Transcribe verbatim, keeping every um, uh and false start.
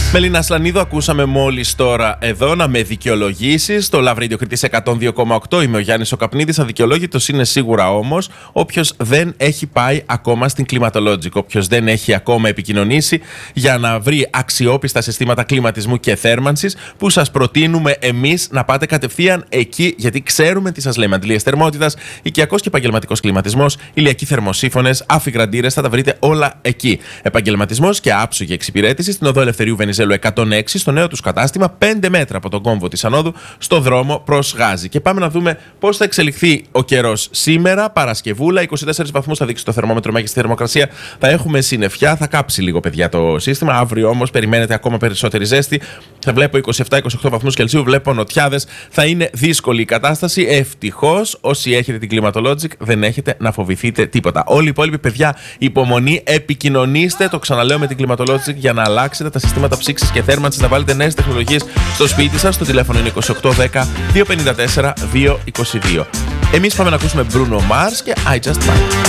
Μελίνα Ασλανίδου, ακούσαμε μόλις τώρα εδώ να με δικαιολογήσεις. Στο Love Radio Κρήτης εκατόν δύο κόμμα οκτώ είμαι ο Γιάννης ο Καπνίδης. Αδικαιολόγητος είναι σίγουρα όμως όποιος δεν έχει πάει ακόμα στην Climatologic. Όποιος δεν έχει ακόμα επικοινωνήσει για να βρει αξιόπιστα συστήματα κλιματισμού και θέρμανσης, που σας προτείνουμε εμείς να πάτε κατευθείαν εκεί, γιατί ξέρουμε τι σας λέμε. Αντιλίες θερμότητας, οικιακός και επαγγελματικός κλιματισμός, ηλιακοί θερμοσύφωνες, αφιγραντήρες, θα τα βρείτε όλα εκεί. Επαγγελματισμός και άψογη εξυπηρέτηση στην οδό Ελευθερίου Βενιζέλου εκατόν έξι, στο νέο τους κατάστημα, πέντε μέτρα από τον κόμβο της Ανόδου, στο δρόμο προς Γάζη. Και πάμε να δούμε πώς θα εξελιχθεί ο καιρός σήμερα, Παρασκευούλα. είκοσι τέσσερις βαθμούς θα δείξει το θερμόμετρο, μέγιστη θερμοκρασία. Θα έχουμε συννεφιά, θα κάψει λίγο, παιδιά, το σύστημα. Αύριο όμως περιμένετε ακόμα περισσότερη ζέστη. Θα βλέπω είκοσι επτά είκοσι οκτώ βαθμούς Κελσίου, βλέπω νοτιάδες. Θα είναι δύσκολη η κατάσταση. Ευτυχώς, όσοι έχετε την Climatologic, δεν έχετε να φοβηθείτε τίποτα. Όλοι οι υπόλοιποι, παιδιά, υπομονή, επικοινωνήστε. Το ξαναλέω με την Climatologic για να αλλάξετε τα συστήματα ψήξης και θέρμανσης, να βάλετε νέες τεχνολογίες στο σπίτι σας. Το τηλέφωνο είναι είκοσι οκτώ δέκα διακόσια πενήντα τέσσερα διακόσια είκοσι δύο. Εμείς πάμε να ακούσουμε Bruno Mars και I Just Might.